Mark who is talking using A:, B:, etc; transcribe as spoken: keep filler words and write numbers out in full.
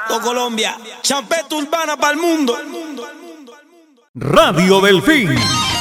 A: todo Colombia. Champeta Urbana para el mundo.
B: Radio Delfín.